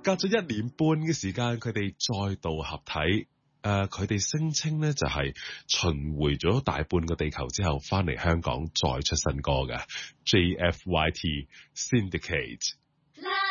隔咗1年半嘅時間，佢哋再度合體。佢哋聲稱咧就係巡迴咗大半個地球之後，翻嚟香港再出新歌嘅 JFYT Syndicate。